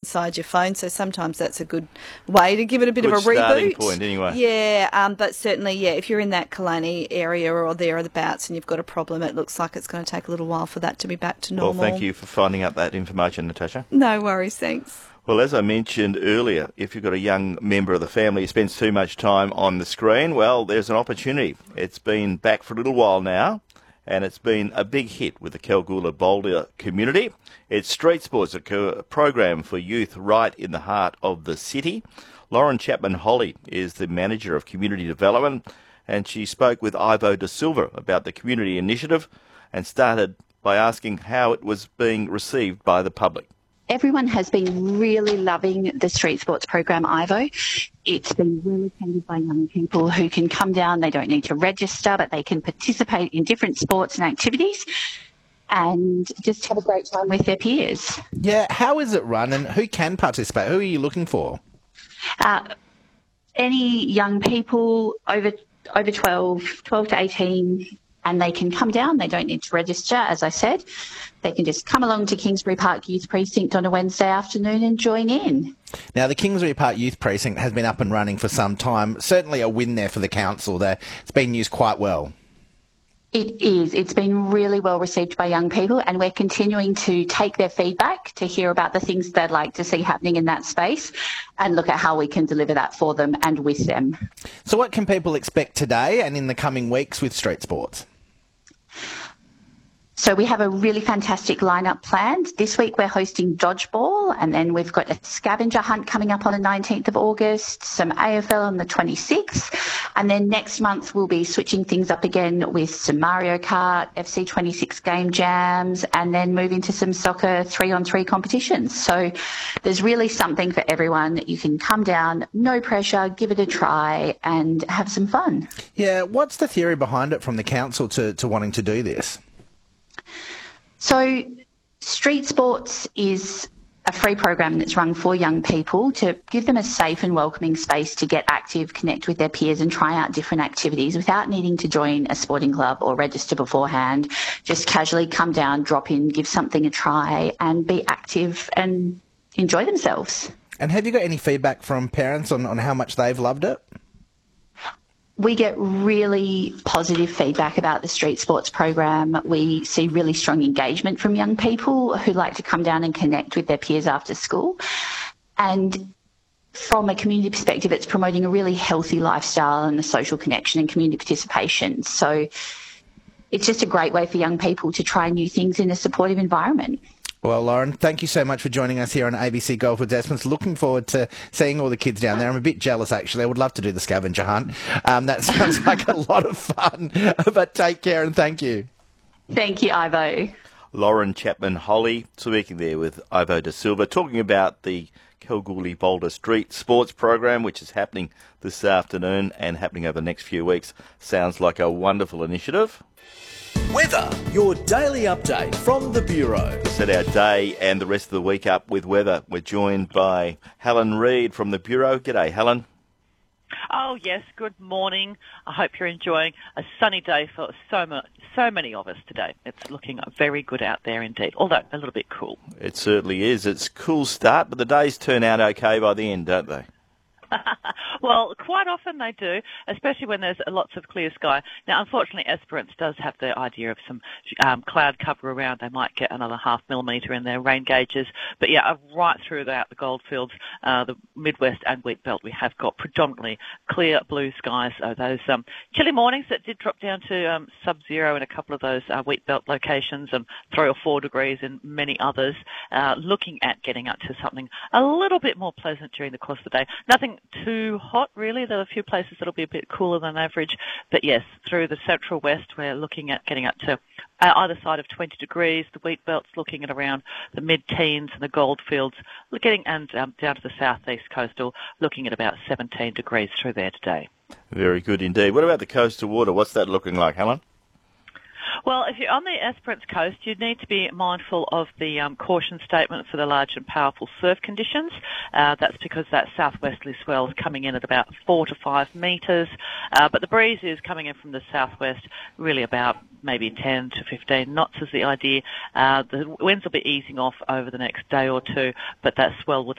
inside your phone. So sometimes that's a good way to give it a bit Good of a reboot. starting point, anyway. Yeah, but certainly, if you're in that Killarney area or thereabouts and you've got a problem, it looks like it's going to take a little while for that to be back to normal. Well, thank you for finding out that information, Natasha. No worries, thanks. Well, as I mentioned earlier, if you've got a young member of the family who spends too much time on the screen, well, there's an opportunity. It's been back for a little while now, and it's been a big hit with the Kalgoorlie-Boulder community. It's Street Sports, a program for youth right in the heart of the city. Lauren Chapman-Holly is the Manager of Community Development, and she spoke with Ivo Da Silva about the community initiative and started by asking how it was being received by the public. Everyone has been really loving the Street Sports program, Ivo. It's been well attended by young people who can come down. They don't need to register, but they can participate in different sports and activities and just have a great time with their peers. Yeah, how is it run and who can participate? Who are you looking for? Any young people over 12 to 18, and they can come down. They don't need to register, as I said. They can just come along to Kingsbury Park Youth Precinct on a Wednesday afternoon and join in. Now, the Kingsbury Park Youth Precinct has been up and running for some time. Certainly a win there for the council there. It's been used quite well. It is. It's been really well received by young people, and we're continuing to take their feedback to hear about the things they'd like to see happening in that space and look at how we can deliver that for them and with them. So what can people expect today and in the coming weeks with Street Sports? So we have a really fantastic lineup planned. This week we're hosting dodgeball, and then we've got a scavenger hunt coming up on the 19th of August, some AFL on the 26th, and then next month we'll be switching things up again with some Mario Kart, FC26 game jams, and then move into some soccer 3-on-3 competitions. So there's really something for everyone. You can come down, no pressure, give it a try and have some fun. Yeah, what's the theory behind it from the council to wanting to do this? So Street Sports is a free program that's run for young people to give them a safe and welcoming space to get active, connect with their peers and try out different activities without needing to join a sporting club or register beforehand. Just casually come down, drop in, give something a try and be active and enjoy themselves. And have you got any feedback from parents on how much they've loved it? We get really positive feedback about the Street Sports program. We see really strong engagement from young people who like to come down and connect with their peers after school. And from a community perspective, it's promoting a really healthy lifestyle and the social connection and community participation. So it's just a great way for young people to try new things in a supportive environment. Well, Lauren, thank you so much for joining us here on ABC Golf with Desmond's. Looking forward to seeing all the kids down there. I'm a bit jealous, actually. I would love to do the scavenger hunt. That sounds like a lot of fun. But take care and thank you. Thank you, Ivo. Lauren Chapman-Holly speaking there with Ivo Da Silva, talking about the Kalgoorlie-Boulder Street Sports program, which is happening this afternoon and happening over the next few weeks. Sounds like a wonderful initiative. Weather, your daily update from the Bureau. Set our day and the rest of the week up with weather. We're joined by Helen Reid from the Bureau. G'day, Helen. Oh, yes, good morning. I hope you're enjoying a sunny day for so many of us today. It's looking very good out there indeed, although a little bit cool. It certainly is. It's a cool start, but the days turn out okay by the end, don't they? Well, quite often they do, especially when there's lots of clear sky. Now, unfortunately, Esperance does have the idea of some cloud cover around. They might get another 0.5 millimetre in their rain gauges. But, yeah, right throughout the goldfields, the Midwest and wheat belt, we have got predominantly clear blue skies. So those chilly mornings that did drop down to sub-zero in a couple of those wheat belt locations and 3 or 4 degrees in many others, looking at getting up to something a little bit more pleasant during the course of the day. Nothing too hot, really. There are a few places that'll be a bit cooler than average. But, yes, through the central west, we're looking at getting up to either side of 20 degrees. The wheat belt's looking at around the mid-teens and the goldfields down to the southeast coastal, looking at about 17 degrees through there today. Very good indeed. What about the coastal water? What's that looking like, Helen? Well, if you're on the Esperance coast, you need to be mindful of the caution statement for the large and powerful surf conditions. That's because that southwesterly swell is coming in at about 4 to 5 metres, but the breeze is coming in from the southwest, really about maybe 10 to 15 knots is the idea. The winds will be easing off over the next day or two, but that swell will